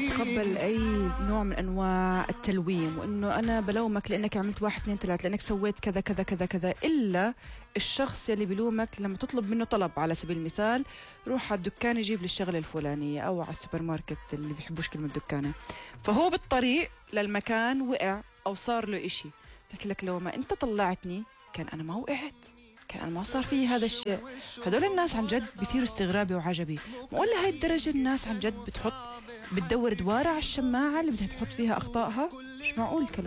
أتقبل أي نوع من أنواع التلويم، وإنه أنا بلومك لأنك عملت 1 2 3 لأنك سويت كذا كذا كذا كذا، إلا الشخص يلي بلومك لما تطلب منه طلب. على سبيل المثال، روح على الدكان يجيب لي الشغلة الفلانية، أو على السوبر ماركت اللي بيحبوش كلمة دكانة، فهو بالطريق للمكان وقع أو صار له إشي، قلت لك لو ما أنت طلعتني كان أنا ما وقعت، كان أنا ما صار فيه هذا الشيء. هدول الناس عن جد بيثيروا استغرابي وعجبي. ولا هاي الدرجة الناس عن جد بتدور دوارة على الشماعة اللي بدها تحط فيها أخطائها؟ مش معقول الكلام.